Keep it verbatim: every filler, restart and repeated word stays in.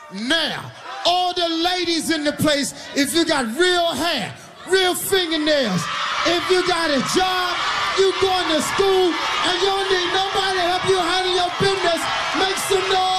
Now, all the ladies in the place, if you got real hair, real fingernails, if you got a job, you going to school, and you don't need nobody to help you handle your business, make some noise.